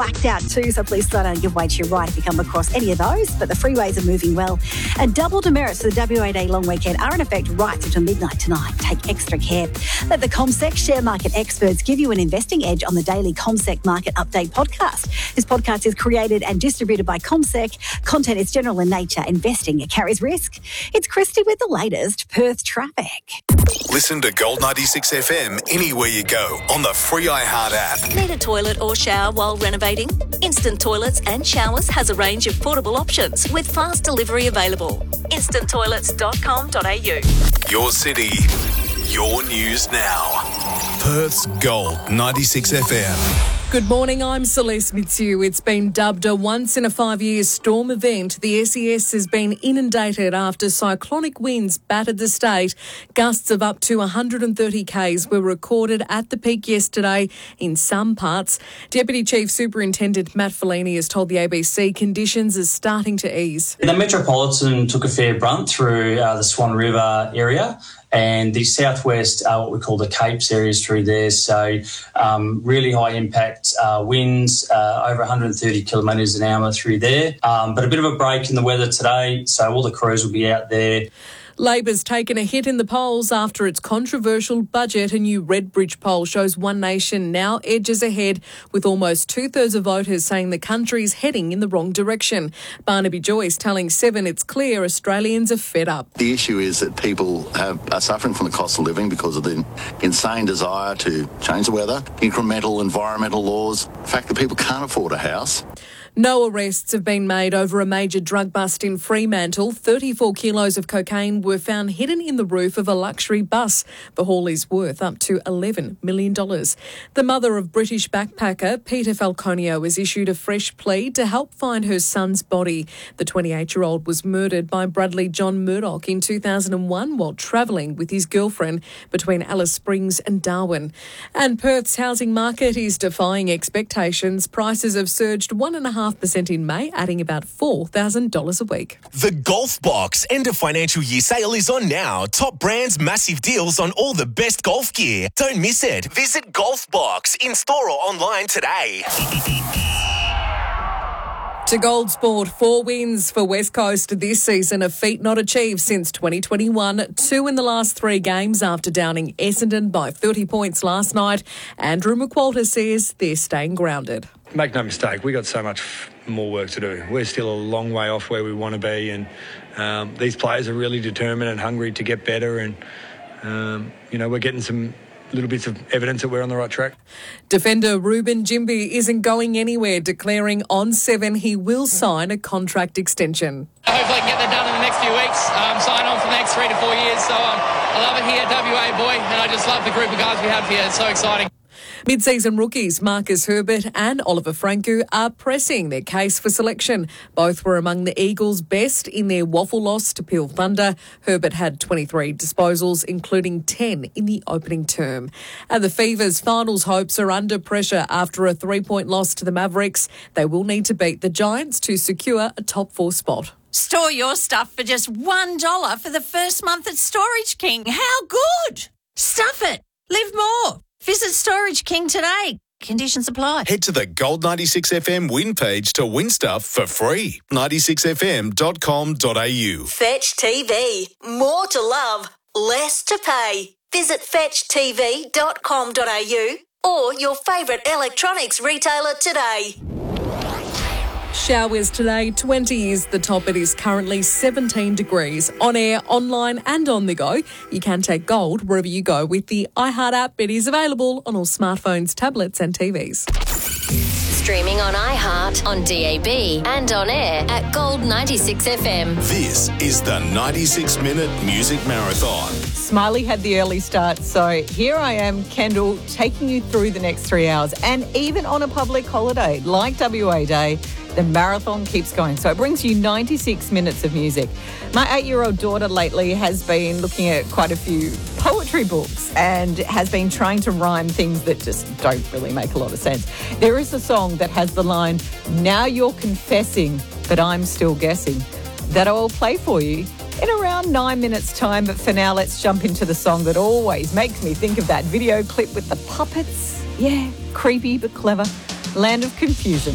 blacked out too, so please slow down and give way to your right if you come across any of those. But the freeways are moving well. And double demerits for the WA Day long weekend are in effect right until midnight tonight. Take extra care. Let the CommSec share market experts give you an investing edge on the daily CommSec Market Update podcast. This podcast is created and distributed by CommSec. Content is general in nature. Investing carries risk. It's Christy with the latest Perth traffic. Listen to Gold 96 FM anywhere you go on the free iHeart app. Need a toilet or shower while renovating? Instant Toilets and Showers has a range of portable options with fast delivery available. instanttoilets.com.au. Your city, your news now. Perth's Gold 96 FM. Good morning, I'm Celeste Mitsu. It's been dubbed a once-in-a-5-year storm event. The SES has been inundated after cyclonic winds battered the state. Gusts of up to 130 k's were recorded at the peak yesterday in some parts. Deputy Chief Superintendent Matt Fellini has told the ABC conditions are starting to ease. The Metropolitan took a fair brunt through the Swan River area, and the southwest, what we call the Capes areas through there. So really high impact winds, over 130 kilometres an hour through there. But a bit of a break in the weather today, so all the crews will be out there. Labor's taken a hit in the polls after its controversial budget. A new Redbridge poll shows One Nation now edges ahead, with almost two-thirds of voters saying the country's heading in the wrong direction. Barnaby Joyce telling Seven it's clear Australians are fed up. The issue is that people are suffering from the cost of living because of the insane desire to change the weather, incremental environmental laws, the fact that people can't afford a house. No arrests have been made over a major drug bust in Fremantle. 34 kilos of cocaine were found hidden in the roof of a luxury bus. The haul is worth up to $11 million. The mother of British backpacker Peter Falconio has issued a fresh plea to help find her son's body. The 28-year-old was murdered by Bradley John Murdoch in 2001 while travelling with his girlfriend between Alice Springs and Darwin. And Perth's housing market is defying expectations. Prices have surged 1.5% in May, adding about $4,000 a week. The Golf Box end of financial year sale is on now. Top brands, massive deals on all the best golf gear. Don't miss it. Visit Golf Box in store or online today. To Gold Sport, 4 wins for West Coast this season, a feat not achieved since 2021. 2 in the last 3 games after downing Essendon by 30 points last night. Andrew McQualter says they're staying grounded. Make no mistake, we got so much more work to do. We're still a long way off where we want to be, and these players are really determined and hungry to get better, and we're getting some little bits of evidence that we're on the right track. Defender Ruben Jimby isn't going anywhere, declaring on 7 he will sign a contract extension. Hopefully I can get that done in the next few weeks, sign on for the next 3 to 4 years. So I love it here at WA, boy, and I just love the group of guys we have here. It's so exciting. Mid-season rookies Marcus Herbert and Oliver Franco are pressing their case for selection. Both were among the Eagles' best in their waffle loss to Peel Thunder. Herbert had 23 disposals, including 10 in the opening term. And the Fever's finals hopes are under pressure after a 3-point loss to the Mavericks. They will need to beat the Giants to secure a top 4 spot. Store your stuff for just $1 for the first month at Storage King. How good? Stuff it. Live more. Visit Storage King today. Conditions apply. Head to the Gold 96 FM win page to win stuff for free. 96fm.com.au. Fetch TV. More to love, less to pay. Visit fetchtv.com.au or your favourite electronics retailer today. Showers today, 20 is the top. It is currently 17 degrees. On air, online and on the go. You can take Gold wherever you go with the iHeart app. It is available on all smartphones, tablets and TVs. Streaming on iHeart, on DAB and on air at Gold 96 FM. This is the 96-minute music marathon. Smiley had the early start, so here I am, Kendall, taking you through the next 3 hours. And even on a public holiday like WA Day, the marathon keeps going. So it brings you 96 minutes of music. My 8-year-old daughter lately has been looking at quite a few poetry books and has been trying to rhyme things that just don't really make a lot of sense. There is a song that has the line, "Now you're confessing, but I'm still guessing," that I will play for you in around 9 minutes' time. But for now, let's jump into the song that always makes me think of that video clip with the puppets. Yeah, creepy but clever. Land of Confusion.